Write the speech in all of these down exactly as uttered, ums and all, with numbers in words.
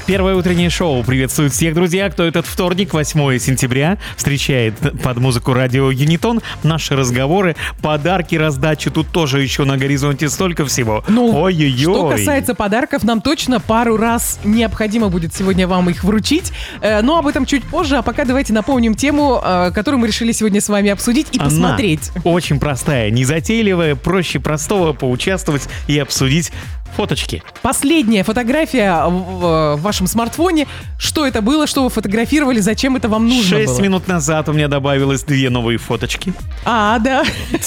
Первое утреннее шоу приветствует всех, друзья, кто этот вторник, восьмое сентября, встречает под музыку радио Юнитон. Наши разговоры, подарки, раздачи. Тут тоже еще на горизонте столько всего. Ну, ой-ой-ой. Что касается подарков, нам точно пару раз необходимо будет сегодня вам их вручить. Э, но об этом чуть позже. А пока давайте напомним тему, э, которую мы решили сегодня с вами обсудить и Она посмотреть. очень простая, незатейливая, проще простого поучаствовать и обсудить фоточки. Последняя фотография в, в вашем смартфоне. Что это было, что вы фотографировали, зачем это вам нужно Шесть было? минут назад у меня добавилось две новые фоточки. А, да.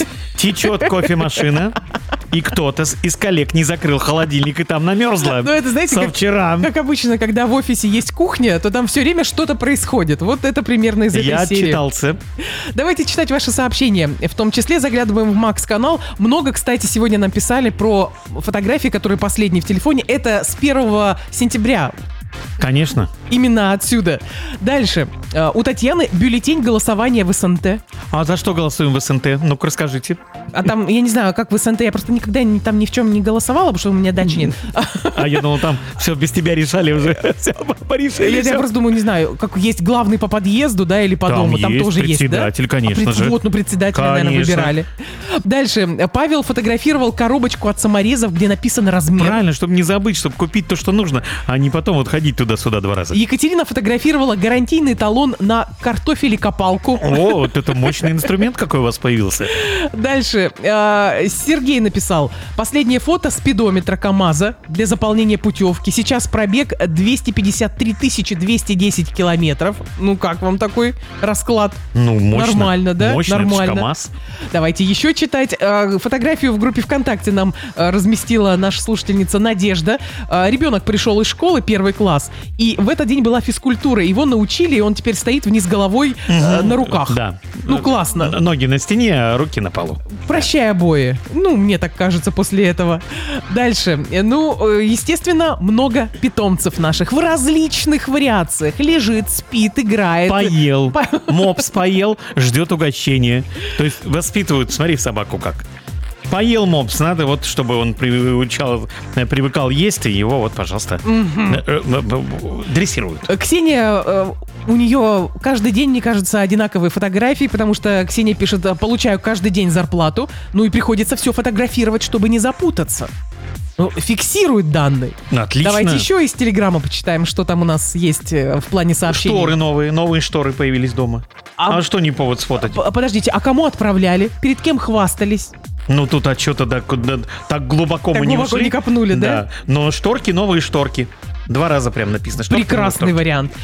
Течет кофемашина, и кто-то из коллег не закрыл холодильник, и там намерзло. Ну, это, знаете, со как, вчера. как обычно, когда в офисе есть кухня, то там все время что-то происходит. Вот это примерно из этой Я серии. отчитался. Давайте читать ваши сообщения. В том числе заглядываем в Макс-канал. Много, кстати, сегодня нам писали про фотографии, которые последние в телефоне. Это с первого сентября. Конечно. Именно отсюда. Дальше. Э, У Татьяны бюллетень голосования в СНТ. А за что голосуем в СНТ? Ну-ка, расскажите. А там, я не знаю, как в СНТ, я просто никогда ни, там ни в чем не голосовала, потому что у меня дачи нет. А я думал, там все без тебя решали уже. Все порешили. Я, я просто думаю, не знаю, как есть главный по подъезду, да, или по Там дому. Там есть тоже есть, да? председатель, конечно А пред- же. Вот, ну председателя, наверное, Конечно. выбирали. Дальше. Павел фотографировал коробочку от саморезов, где написан размер. Правильно, чтобы не забыть, чтобы купить то, что нужно, а не потом вот ходить туда-сюда два раза. Екатерина фотографировала гарантийный талон на картофелекопалку. О, вот это мощный инструмент какой у вас появился. Дальше. э, Сергей написал: последнее фото спидометра КамАЗа для заполнения путевки. Сейчас пробег двести пятьдесят три тысячи двести десять километров. Ну как вам такой расклад? Ну, мощно. Нормально, да? Мощно, это ж Нормально. КамАЗ. Давайте еще читать. Э, Фотографию в группе ВКонтакте нам э, разместила наша слушательница Надежда. Э, Ребенок пришел из школы, первый класс, и в этот день была физкультура. Его научили, и он теперь стоит вниз головой э, на руках. Да. Ну, классно. Ноги на стене, а руки на полу. Прощай обои. Ну, мне так кажется после этого. Дальше. Ну, э, естественно, много питомцев наших в различных вариациях. Лежит, спит, играет. Поел. По- Мопс поел, ждет угощения. То есть воспитывают, смотри в собаку как. Поел мопс, надо вот, чтобы он приучал, привыкал есть, и его вот, пожалуйста, э, э, э, дрессируют. Ксения, э, у нее каждый день, мне кажется, одинаковые фотографии, потому что Ксения пишет: получаю каждый день зарплату, ну и приходится все фотографировать, чтобы не запутаться. Ну, фиксирует данные. Отлично. Давайте еще из Телеграма почитаем, что там у нас есть э, в плане сообщений. Шторы новые, новые шторы появились дома. А- А, что не повод сфотать? П- Подождите, а кому отправляли? Перед кем хвастались? Ну тут а что-то так, да, так глубоко Так мы не глубоко ушли. не копнули, да? Но шторки, новые шторки. Два раза прям написано. Шторки, Прекрасный новые шторки. вариант.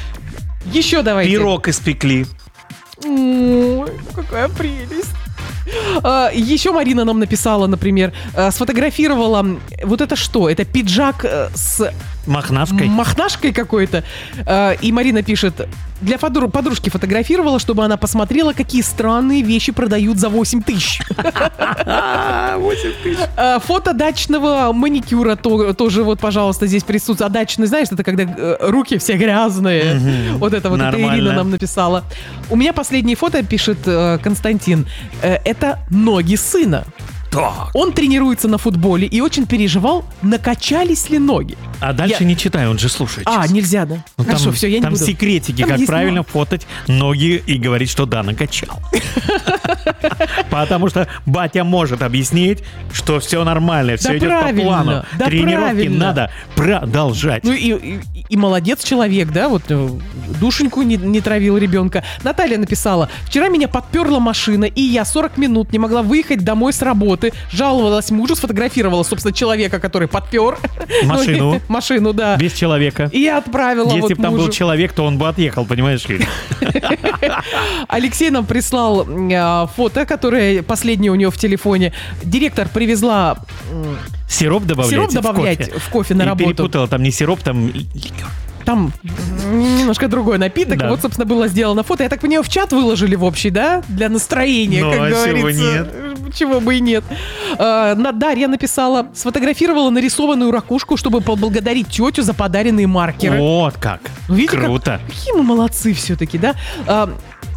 Еще давайте. Пирог испекли. Ой, какая прелесть. А, еще Марина нам написала, например, а, сфотографировала, вот это что? Это пиджак э, с Мохнашкой. мохнашкой какой-то. А, и Марина пишет: для подру- подружки фотографировала, чтобы она посмотрела, какие странные вещи продают за восемь тысяч. восемь тысяч. А, Фото дачного маникюра то- тоже вот, пожалуйста, здесь присутствует. А дачный, знаешь, это когда э, руки все грязные. Мгм. Вот это вот это Нормально. Ирина нам написала. У меня последнее фото, пишет э, Константин, э, это ноги сына. Так. Он тренируется на футболе и очень переживал, накачались ли ноги. А дальше Я- не читай, он же слушает. А, сейчас. нельзя, да? Ну, Хорошо, там, все, я не там буду. секретики, Там как есть правильно много. фотать ноги и говорить, что да, накачал. Потому что батя может объяснить, что все нормально, все Да идет по правильно, плану. да Тренировки правильно. надо продолжать. Ну и, и, и молодец человек, да, вот э, душеньку не, не травил ребенка. Наталья написала: вчера меня подперла машина, и я сорок минут не могла выехать домой с работы. Жаловалась мужу, сфотографировала, собственно, человека, который подпер. Машину. Ну, машину, да. Без человека. И я отправила Если вот бы там мужу. был человек, то он бы отъехал, понимаешь ли? Алексей нам прислал э, фото, которое последнее у него в телефоне. Директор привезла м, Сироп добавлять сироп в добавлять кофе. в кофе на И работу. перепутала, там не сироп, там ликер. Там немножко другой напиток. Да. Вот, собственно, было сделано фото. Я так понимаю, в чат выложили в общий, да? Для настроения, Ну, как а чего говорится. нет? Чего бы и нет. А, на- Дарья написала: сфотографировала нарисованную ракушку, чтобы поблагодарить тетю за подаренные маркеры. Вот как. Видите, как- Круто. Какие мы молодцы все-таки, да? А,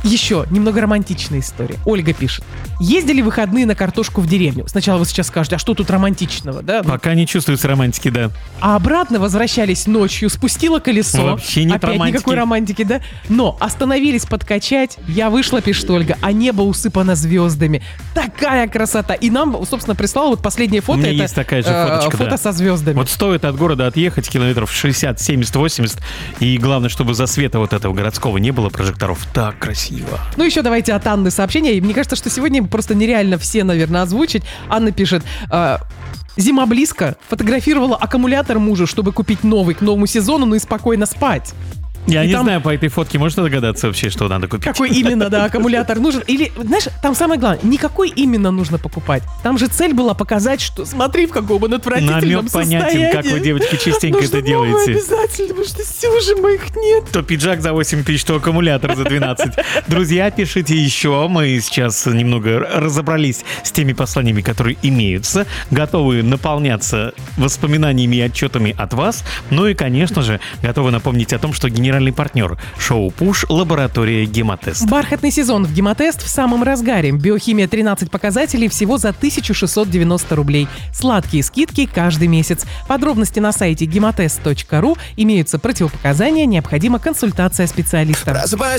Еще немного романтичная история. Ольга пишет. Ездили в выходные на картошку в деревню. Сначала вы сейчас скажете, а что тут романтичного, да? Пока не чувствуется романтики, да. А обратно возвращались ночью, спустила колесо. Вообще нет Опять романтики. никакой романтики, да? Но остановились подкачать. Я вышла, пишет Ольга, а небо усыпано звездами. Такая красота. И нам, собственно, прислала вот последнее фото. У меня это, есть такая же э, фоточка, фото да. со звездами. Вот стоит от города отъехать километров шестьдесят, семьдесят, восемьдесят. И главное, чтобы засвета вот этого городского не было прожекторов. Так красиво. Ну, еще давайте от Анны сообщения. И мне кажется, что сегодня просто нереально все, наверное, озвучить. Анна пишет... Э, Зима близко. Фотографировала аккумулятор мужу, чтобы купить новый к новому сезону, ну и спокойно спать. Я И не там- знаю, по этой фотке можно догадаться вообще, что надо купить? Какой именно, да, аккумулятор нужен. Или, знаешь, там самое главное, не какой именно нужно покупать. Там же цель была показать, что смотри, в каком он отвратительном Намек понятен, состоянии. как вы, девочки, частенько Нужно это новое делаете. обязательно, потому что сил же моих нет. То пиджак за восемь тысяч, то аккумулятор за двенадцать. Друзья, пишите еще. Мы сейчас немного разобрались с теми посланиями, которые имеются. Готовы наполняться воспоминаниями и отчетами от вас. Ну и, конечно же, готовы напомнить о том, что генеральный партнер шоу «Пуш» — лаборатория «Гемотест». Бархатный сезон в Гемотест в самом разгаре. Биохимия тринадцать показателей всего за тысяча шестьсот девяносто рублей. Сладкие скидки каждый месяц. Подробности на сайте гемотест точка ру. Имеются противопоказания, необходима консультация специалиста. Просыпайся.